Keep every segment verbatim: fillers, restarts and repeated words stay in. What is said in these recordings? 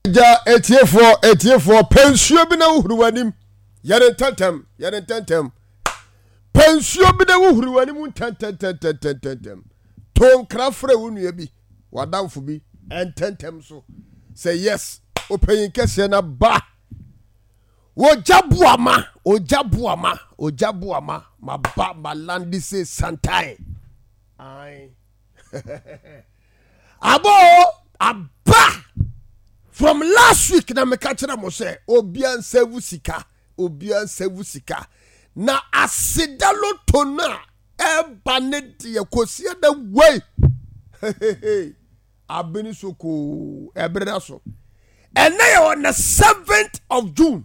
Ja etiefo etiefo pensuo bi na uhuru wanim yare tantem yare tantem pensuo bi na uhuru wanim tantem tantem tantem ton krafre wonua bi wadamfo bi entantem so say yes open kese na ba ojabuama ojabuama ojabuama ma ba malandi say santai ai abo aba from last week na me catch na mo say obian sevu sika obian sevu sika na asidalo tona e banet ye kosia da way abeni soko ebreda so and now on the seventh of June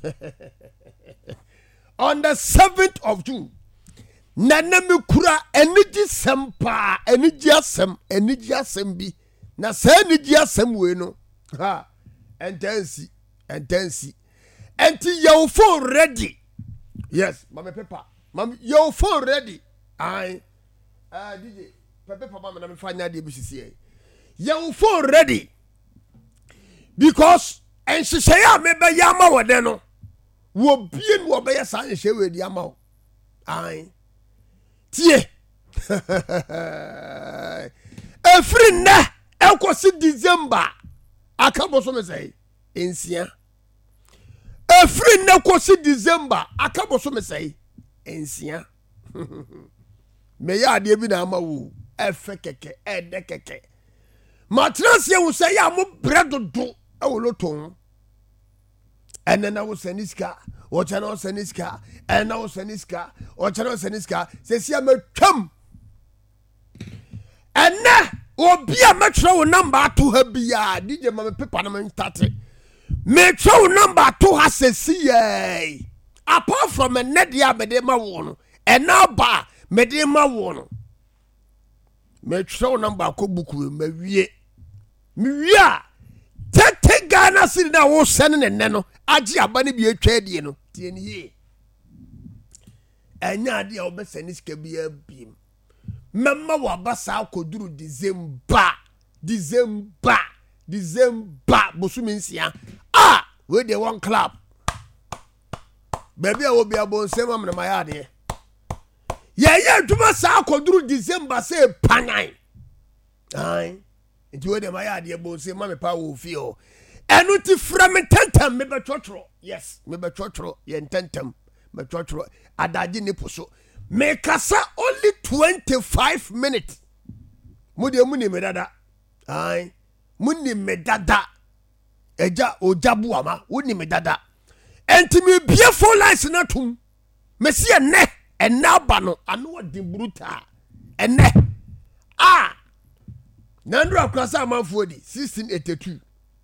on the seventh of June nana me kura eniji sempa eniji asem eniji asem bi na sa eniji asem we no ha entensi entensi enti your phone ready yes mama paper mama your phone ready ai ah D J paper papa na me fanya de bisisi e your phone ready because en sheshaya me be yama wode no wo bie no be yesa nhye we di ama o ai tie every na ekosi December akabo so me say ensia every na kosi December akabo so me say ensia me ya de bi na ama wo efe keke ede keke matranse wo say ya mo bredo do e wo loton enena wo saniska wo chana wo saniska enena wo saniska wo chana wo saniska se sia matwam enne obi a metro wo number to ha bia D J ma me paper na me start metro wo number to ha se see apart from a net dia me de ma wo no ena ba me de ma wo no metro wo number ko buku me wie me wie a tete Ghana city na wo sene ne ne no agi aba ne bi atwa die no tie ne ye enya ade a obesani sika bia biem mama wa basa koduru December December December bosumi nsia ah we dey one club baby a obi abonsem am na mayade ye ye aduma sa koduru December say panan ai nti we dey mayade bonsem ma me pa wo fi o enu ti fra me tentam me betwotro yes me betwotro ye tentam me betwotro adaje ne poso me kasa only twenty-five minutes mudi muni me dada ai muni me dada eja ojabu ama woni me dada enti me bia for life na tum me se ene ena ba no ano odi bruta ene ah nandro akrasa amanfo di sixteen eighty-two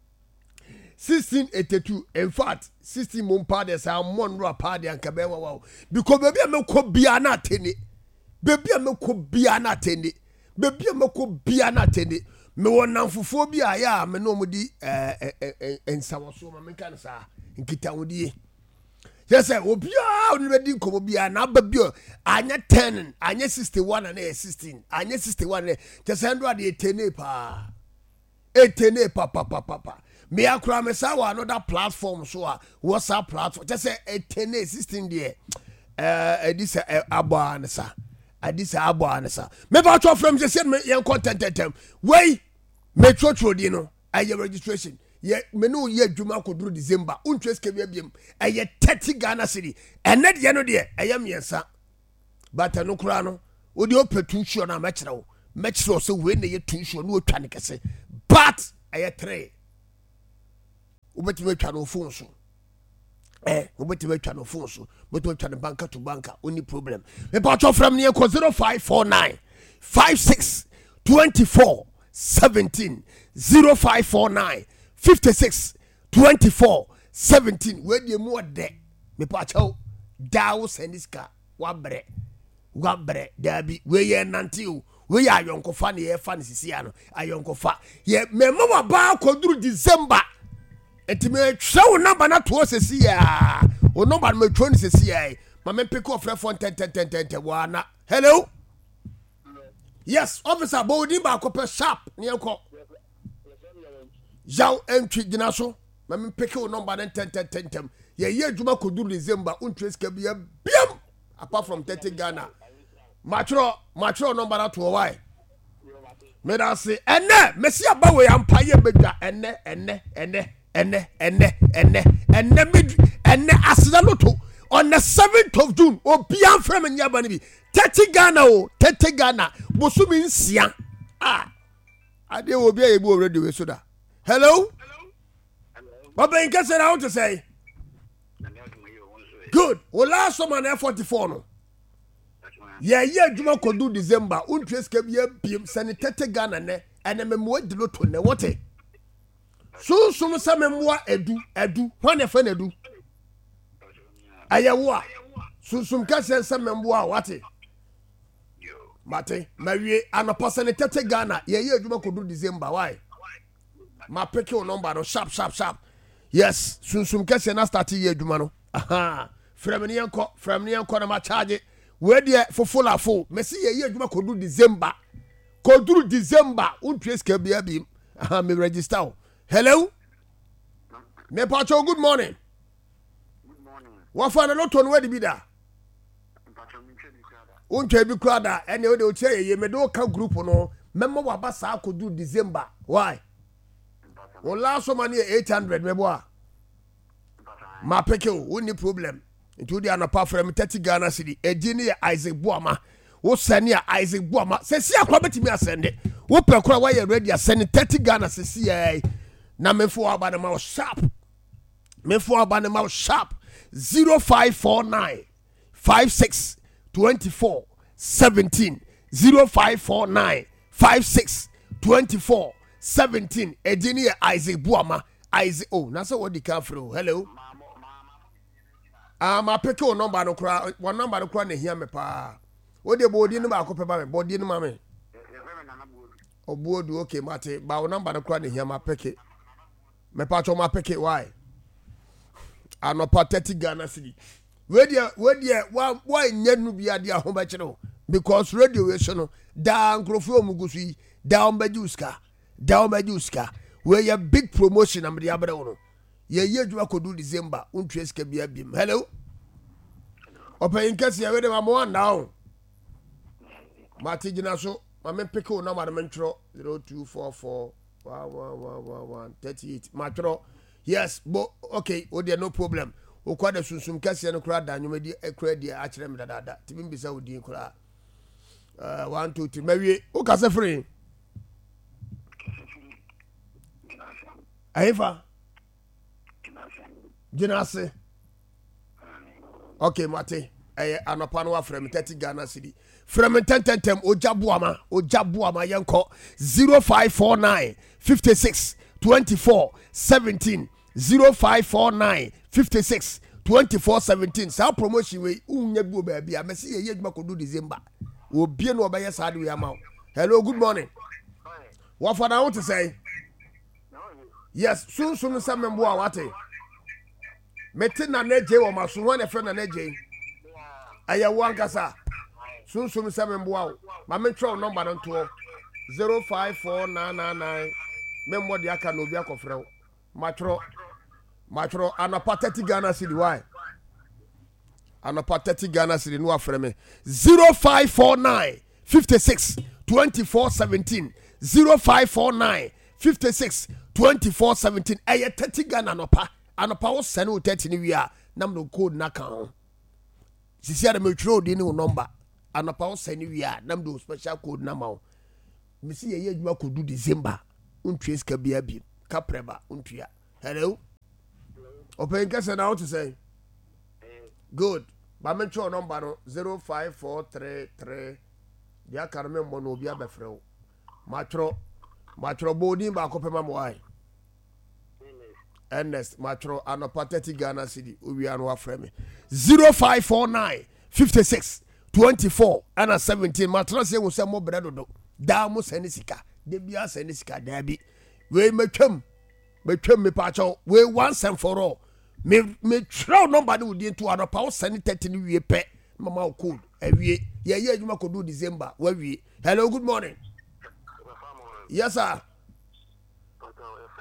sixteen eighty-two in fact sixteen mon party sa mon ro party anka be wow because baby me ko bia na teni baby me ko bia na teni baby me ko bia na teni me wonam fofo bia ya me no mudi eh eh ensawoso ma me kan sa nkita wodi yes obi a oni be din ko bia na ba bio anya ten anya sixty-one and sixteen anya sixty-one just hundred de ten pa eighteen pa pa pa pa me akura me sa wa another platform so a WhatsApp platform just say eighteen sixteen there eh this abo ansa this abo ansa me ba tro from just me yen content tem wey me tro tro di no aye registration ye me no ye adwuma koduru December untwes ke biam aye thirty Ghana city ene de no de aye miensa but no kura no wo de opetu sure na me kire wo me kire so we na ye tun sure no otwa ne kese but aye three ubeti we twa no phone so eh ubeti we twa no phone so but we twa no banker to banker only problem me pa twa from near zero five four nine five six two four one seven zero five four nine five six two four one seven we dey mu de me pa twa dawo seniska wa bre wa bre dabi we ye nante o we ya ayonkofa ne ye fa ne sisia no ayonkofa ye me ma ba koduru December enti me twa wo number na to sesi ya o number me twa ni sesi ya ma me pick off phone ten ten ten ten wana hello yes officer bodi ba ko pe sharp ne enko yaw entwi gina so ma me pick your number then ten ten ten ten ye ye adwuma kodu December untres ka bia biam apart from thirty Ghana matro matro number that to why me da say ene mesi aba we ampa ye bedwa ene ene ene ene ene ene ene mid ene asida loto on the seventh of June obian from nyaba ni bi thirty Ghana o thirty Ghana bosumi nsia ah ade obi a ebu already we so da hello hello baba in case I want to say good o last one na forty-four no yeah yeah adwuma kodu December untres ka bia biem sene thirty Ghana ne ene memwo de loto ne wote so so sa memwa edu edu hwan e fa na edu ayawo susum ka se sa memwa wate mate mawie anopa sene thirty Ghana yeah yeah adwuma kodu December why ma pick your number no sharp sharp sharp yes susum ka se na start ye adwuma no aha frem ne yanko frem ne yanko na ma charge we de for full afo mesi ye ye adwuma kodu December kodu December untres ka bia bi aha me register hello me pacho good morning good morning wa fa na loto no we de bi da pacho mi twa bi krada untwa bi krada ene o de o tie ye me do ka group no memmo wa ba sa kodu December why o last one eight hundred me boa ma peke o woni problem into the anapa from thirty Ghana city edini ya Isaac Boama wo sene ya Isaac Boama se si akwa betimi asende wo pekora wa ye ready asende thirty Ghana se si eh na mefo aba na ma sharp mefo aba na ma sharp zero five four nine five six two four one seven zero five four nine five six two four one seven edini ya Isaac Boama Isaac oh na so what the kafro hello ah ma pick your number no kra one number no kra na hia me pa wo de body no ba ko pe ba me body no ma me obuodu okay mate ba one number no kra na hia ma pick me pa cho ma pick why anopa thirty Ghana city we dia we dia wa wa nyanu bia dia ho ba kire because radio we so no da nkrofo omugusu yi da on ba juska da on ba juska we ya big promotion am dia bra wo ye ye djuma kodu December untres ka bia bim hello open case ya we de mamo now mati gina so ma me pick o number me ntro zero two four four one one one one one three eight matro yes bo okay o there no problem o kwa da sunsum kase no kra da nyoma di ekra di a kire me dada tibi mbisa o din kra uh one two three mawie o kase free aifa Jinase. Okay, Mate. Eh, anopano wa frame thirty Ghana city. Frame ten ten ten ojabuama, ojabuama yanko zero five four nine five six two four one seven zero five four nine five six two four one seven. Sa promotion we unya bu baby. I mesi ye yeduma kodu December. Obi no obeye sa de we ama. Hello, good morning. What for now to say? Yes, soon soon some membo wate. Meti na neje wo maso ho na fe na neje aya wankasa sunsum se memboa ma me tro number no to zero five four nine nine nine membo de aka no bi akofre matro matro anapa thirty Ghana city why anapa thirty Ghana city no afre me zero five four nine five six two four one seven zero five four nine five six two four one seven aya thirty Ghana no pa anopa wo sene o thirty ni wi a nam no code na kan sisi ada me tro di ni wo number anopa wo sene wi a nam do special code na ma wo misi ye ye adwuma kodu December untwes ka bia bi ka preba untwa hello open case na what to say good ba me tro number no zero five four three three dia karme mo no obi abefre wo matro matro bodi ba ko pema mo ai Ernest matro anopa thirty Ghana city owi anu afre me zero five four nine five six two four and seventeen matro se wo se mo bredo do da mo sene sika de bia sene sika da bi we metwam metwam me pa cho we once and for all me me tro number no di to anopa wo sene thirty ni wie pe mama o code awie ye ye adwuma kodu December wa wie hello good morning yes sir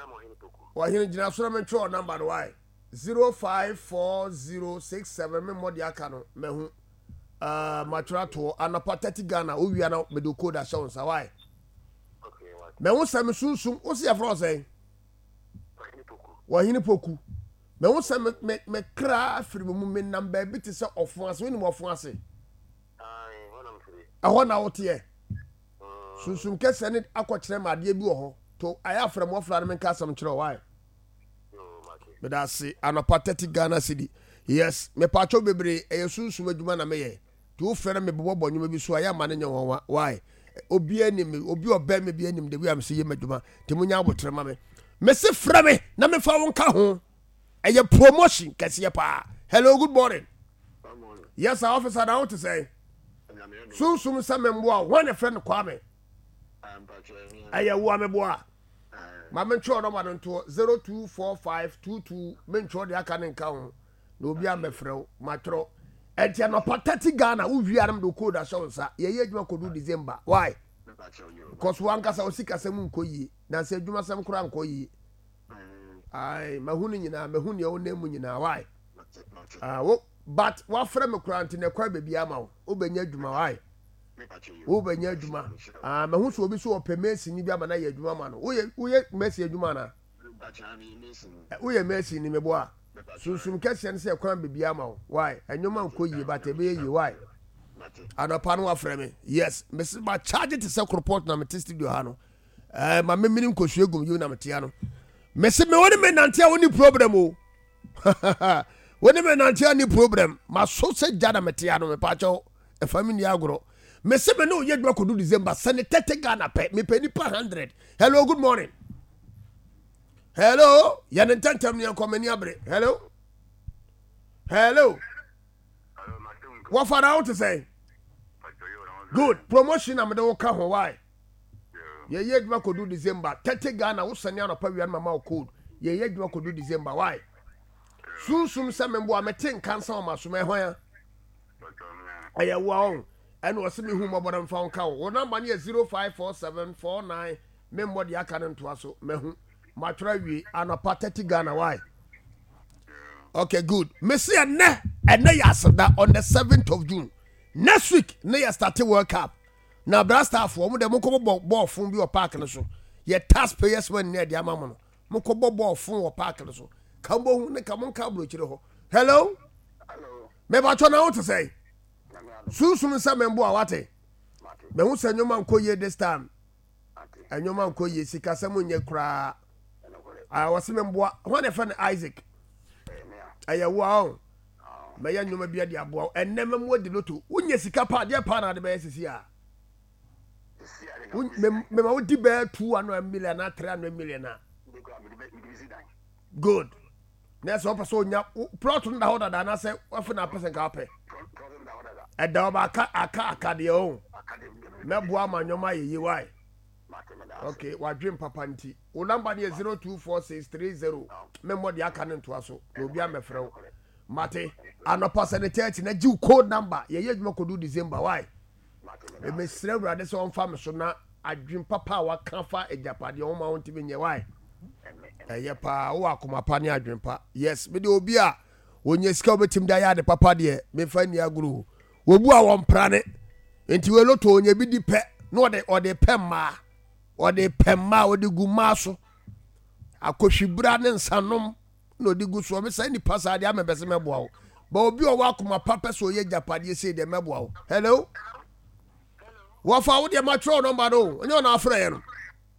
Wahini jina sura mentro number why zero five four zero six seven me modi aka no mehu uh matrato anapatati Ghana owia na me do code assurance why okay why mehu sam sunsun o se afro say wahini poku mehu sam me me kra afiri mu me number bi te se ofo ase we ni ofo ase ai wona mfiri aho na wote sunsun kese ne akokire ma ade bi wo ho to aya fra mo fra me nka sam kire why but I see anapatati Ghana city yes me pacho bebre e sunsun adwuma na meye to frere me bobo bonyo bi so aya mane nyon why obi anim obi oba me bi anim de wi am se ye madwuma te munya abotre ma me me se frere me na me fa won ka ho eye promotion kase pa hello good morning good morning yes our officer now to say sunsun sa me mbo a one friend kwa me am pacho eye wo me bo a ma mentro no ma nto zero two four five two two mentro de aka ne nka ho na obi amefrew matro etia no patati Ghana wo wi aram do code assurance ye ye adwuma kodu December why because wan kasa osika sem nkoyi na se adwuma sem kura nkoyi ai mahunu nyina mahunu ye onemu nyina why ah wo but wa frɛ me kura ntine kwa bebi ama wo obenya adwuma why wo benya adwuma ah mahu so obi so opemesi ni bi ama na ye adwuma ma no wo ye wo ye mesi adwuma na wo ye mesi ni mebo a sunsun kese ne se kwan bebi ama wo why enwoma nkoyi but ebe ye why anopa no wa frɛ me yes mesi ba charge it se report na me studio ha no eh ma me mini nkosu egum yu na me tia no mesi me woni me nante a woni problem o woni me nante a ni problem ma so se jada me tia no me pa cho e family agro me se me no ye dwa kodu December sene thirty Ghana pe me pe ni per one hundred hello good morning hello ya ntantem ni komani abre hello hello what for out to say good promotion am de ka ho why ye ye dwa kodu December thirty Ghana wo sene anopa wi mama o code ye ye dwa kodu December why sunsum se me mbo amete nkansa o maso me hoya aya wo and was me whom about found cow. One number near zero five four seven four nine. Member the Akanan to us, Mehu, Matrawi, and a pathetic Ghana. Why? Okay, good. Messia ne and Nayasada on the seventh of June. Next week, Naya started World Cup. Now, Brasta for the Mokobo ball from your park and so. Yet taxpayers went near the Amamano. Mokobo ball from your park and so. Cambo, Necamon Cabro. Hello? Hello. Maybe I turn out to say. Sunsun sa membo awate me hu se nyoma nkoye this time anyoma nkoye sika samu nye kra ah wase membo ho ne friend Isaac aya wo me ya nyoma bia de abo ennem mo de loto unye sika pa de pa na de be sisi a me me ma wodi be two hundred million na three hundred million na good na so paso nya plot nda hoda da na se wafe na person ka pe Eda ba aka aka akade o. Na bua manyoma ye why? Okay, wa dream papa nti. O number ne zero two four six three zero. Memo de aka nto aso. Obi amefrɛ wo. Mate, anopa sanitete na ji code number. Ye ye dwuma kodu December why? E me sre brade so on fa me so na adwem papa wa kan fa ejapade o ma won ti benye why? Eye pa wo akoma pa ne adwem pa. Yes, me de obi a onye sika obetim da ya de papa de me fa ni aguru. Wobu a won prane enti we loto onye bi di pe no de ode pemma ode pemma ode guma so akohwibra ne nsanom no de gu so me sai ni pasa de amebese meboa wo ba obi o wakoma papa so ye japade sei de meboa wo hello wo fa wo de matro number do onye na afra no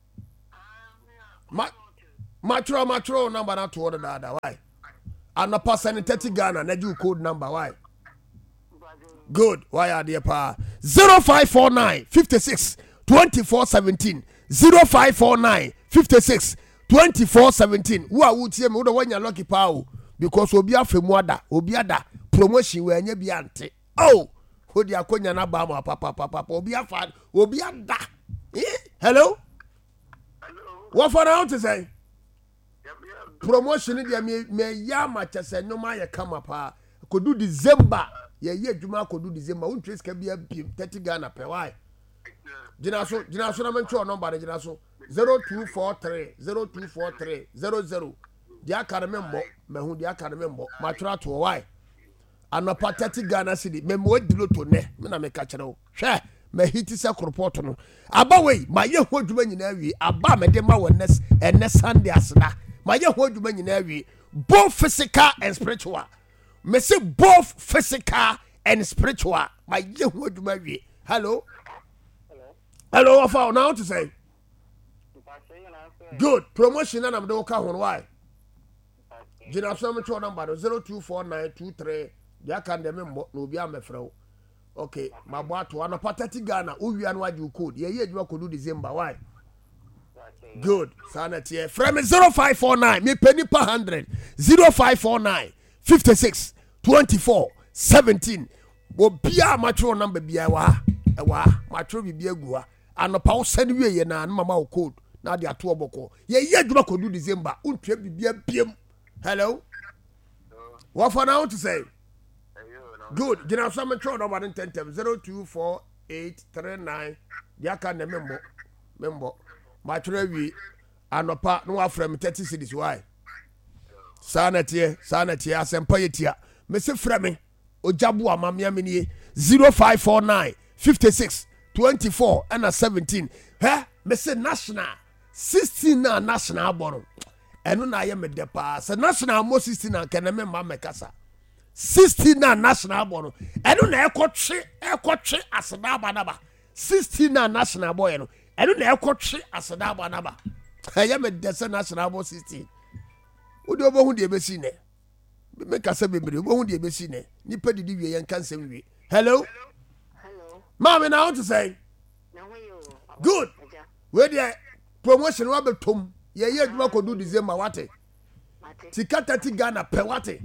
ma matro matro number na to order da why and pasa ni thirty Ghana na ju code number why. Good. Why are they pa? zero five four nine fifty-six twenty-four seventeen zero five four nine fifty-six twenty-four seventeen. Who are would see me the one you're lucky pow because obi afemu ada obi ada promotion we anya bi ante. Oh, who dia konya na ba ma papa papa obi afa obi ada. Eh? Hello? Hello. What for now to say? Promotion dia me me ya ma chese no ma ye kama pa. Kodu December. Ye ye dwuma kodu December won trace ka bia thirty Ghana per why gyina so gyina so na mentwe number ne gyina so zero two four three zero two four three zero zero dia ka me mbo mehu dia ka me mbo matwera to why anapa thirty Ghana cedi me mo dilo to ne me na me ka kire wo hwe me hiti se report no aba wei ma ye ho adwuma nyina awie aba me de ma wonnes ene Sunday asna ma ye ho adwuma nyina awie both physical and spiritual me say both physical and spiritual ma ye ho adwuma awie hello hello hello what for now to say good promotion na am de woka ho why Jina so me cho number zero two four nine two three dia kan de me mbo na obi amefrɛ wo okay mabo ato ana patati Ghana uwia no age code ye ye adwuma kodu December why good sanity from zero five four nine me penny per one hundred zero five four nine fifty-six twenty-four seventeen obia matro number bia wa e wa matro bibia gua anopa wo sane wie ye na mama wo code na de ato oboko ye ye adwuma kodu December untwe bibia biem hello what for now to say good gina so me tro number ten ten zero two four eight three nine dia kan na membo membo matro wi anopa no wa from thirty cities why sanate sanate asempa yetia me se frame ojabu amamia menie zero five four nine fifty-six twenty-four and seventeen he me se national sixteen na national bono eno na ye me de pa se national mo sixteen na kana me ma mekasa sixteen na national bono eno na ekotwe ekotwe aseda banaba sixteen na national boy no eno na ekotwe aseda banaba ye me de se national boy sixteen odi obohu de besi ne me kasa bebre obohu de besi ne nipa didi wie yen kan sem wie hello hello mama na want to say na we you good we dey promotion wa betom ye ye adwuma kodu December wate tika thirty Ghana pe wate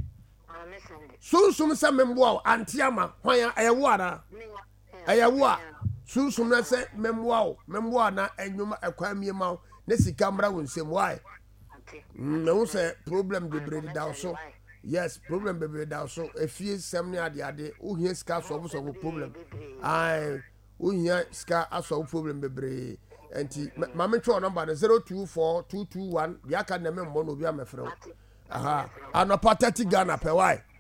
sunsum se memboa antiama hwan ayewo ara ayewo a sunsum na se memboa memboa na enwuma ekwa miema ne sika mra wonsem why no say problem de bredi da so yes problem be bredi da so efie sem ne ade ade ohia sika so so problem ai ohia sika aso problem be bre enti mama twa number zero two four two two one ya ka na me mbo no bi amefrɛ aha anopa thirty Ghana pe why